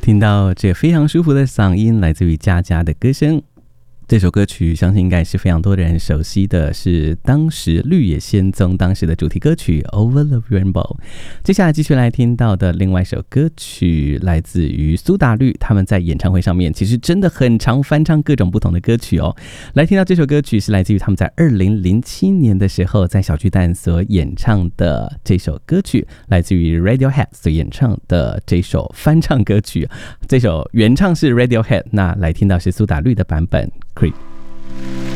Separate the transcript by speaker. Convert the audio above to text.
Speaker 1: 听到这非常舒服的嗓音，来自于佳佳的歌声。这首歌曲相信应该是非常多的人熟悉的，是当时绿野仙踪当时的主题歌曲 Over the Rainbow。 接下来继续来听到的另外一首歌曲来自于苏打绿，他们在演唱会上面其实真的很常翻唱各种不同的歌曲哦。来听到这首歌曲是来自于他们在2007年的时候在小巨蛋所演唱的这首歌曲，来自于 Radiohead 所演唱的这首翻唱歌曲。这首原唱是 Radiohead， 那来听到是苏打绿的版本 Creep。